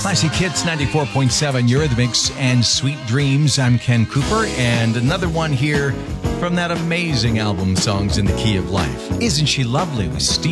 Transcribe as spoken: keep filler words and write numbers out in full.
Classic Hits ninety-four point seven Eurythmics and Sweet Dreams. I'm Ken Cooper, and another one here from that amazing album, Songs in the Key of Life. Isn't She Lovely with Steve